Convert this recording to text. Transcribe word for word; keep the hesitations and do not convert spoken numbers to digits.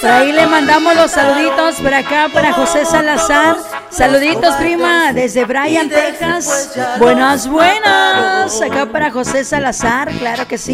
Por ahí le mandamos los saluditos por acá para José Salazar. Saluditos, prima, desde Bryan, Texas. Buenas, buenas. Acá para José Salazar, claro que sí.